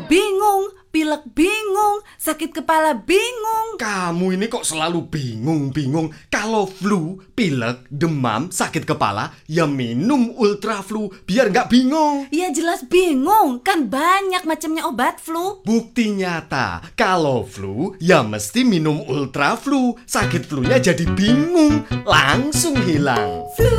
bingung, pilek bingung, sakit kepala bingung. Kamu ini kok selalu bingung-bingung. Kalau flu, pilek, demam, sakit kepala, ya minum Ultra Flu biar nggak bingung. Ya jelas bingung, kan banyak macamnya obat flu. Bukti nyata, kalau flu, ya mesti minum Ultra Flu. Sakit flunya jadi bingung, langsung hilang. Flu.